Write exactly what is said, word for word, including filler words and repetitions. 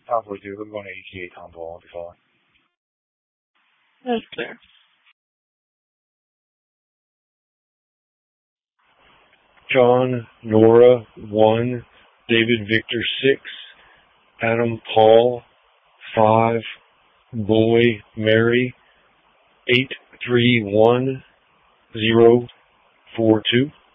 Tom forty-two, we're going to E T A, Tom Paul, if you follow. That's clear. John, Nora, one. David, Victor, six. Adam, Paul, five. Boy, Mary, eight three one zero four two.